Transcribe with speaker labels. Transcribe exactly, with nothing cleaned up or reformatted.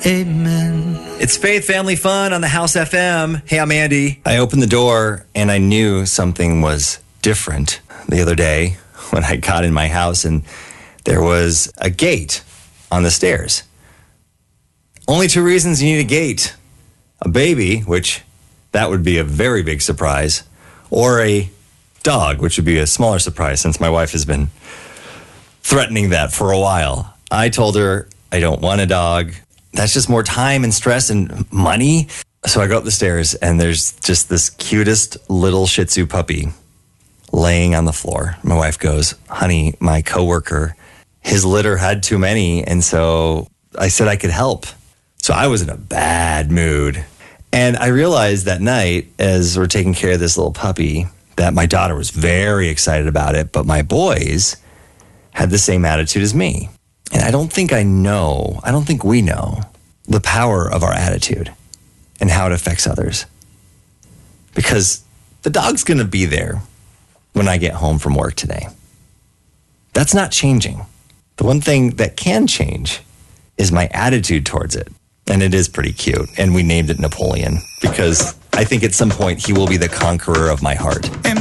Speaker 1: Amen.
Speaker 2: It's Faith Family Fun on the House F M. Hey, I'm Andy.
Speaker 3: I opened the door and I knew something was different the other day when I got in my house and there was a gate on the stairs. Only two reasons you need a gate. A baby, which that would be a very big surprise, or a dog, which would be a smaller surprise since my wife has been threatening that for a while. I told her I don't want a dog. That's just more time and stress and money. So I go up the stairs and there's just this cutest little Shih Tzu puppy laying on the floor. My wife goes, honey, my coworker, his litter had too many. And so I said I could help. So I was in a bad mood. And I realized that night as we're taking care of this little puppy that my daughter was very excited about it, but my boys had the same attitude as me. And I don't think I know, I don't think we know the power of our attitude and how it affects others. Because the dog's going to be there when I get home from work today. That's not changing. The one thing that can change is my attitude towards it. And it is pretty cute. And we named it Napoleon because I think at some point he will be the conqueror of my heart.